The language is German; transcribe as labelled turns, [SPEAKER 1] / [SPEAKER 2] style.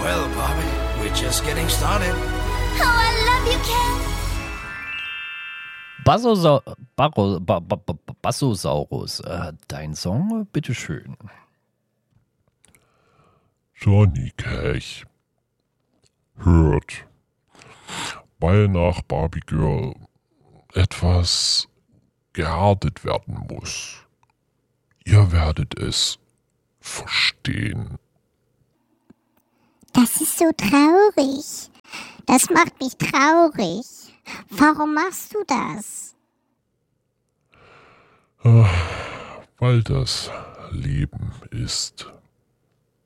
[SPEAKER 1] Well, Bobby, we're just getting started.
[SPEAKER 2] Oh, I love you, Ken.
[SPEAKER 3] Bassosaurus, dein Song, bitteschön.
[SPEAKER 4] Johnny Cash hört, weil nach Barbie Girl etwas gehärtet werden muss. Ihr werdet es verstehen.
[SPEAKER 5] Das ist so traurig. Das macht mich traurig. Warum machst du das?
[SPEAKER 4] Weil das Leben ist.